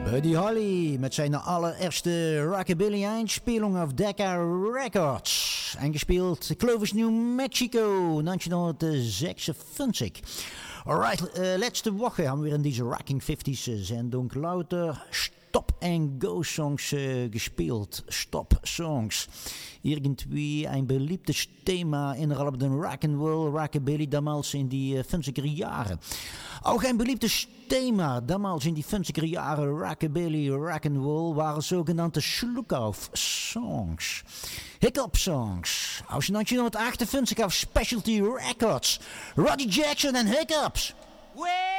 Buddy Holly met zijn allereerste rockabilly eindspeelung auf Decca Records. Eingespielt, geloof ik, New Mexico, 1956. Alright, letzte Woche haben wir in dieser Rocking 50s Sendung lauter Stop-and-Go-Songs gespielt. Stop-Songs. Irgendwie ein beliebtes Thema innerhalb den Rock'n'Roll, Rockabilly damals in die 50er Jahre. Auch ein beliebtes Thema damals in die 50er Jahre Rockabilly, Rock'n'Roll waren sogenannte Schluckauf-Songs. Hiccup-Songs aus 1958 auf Specialty Records. Roddy Jackson en Hiccups.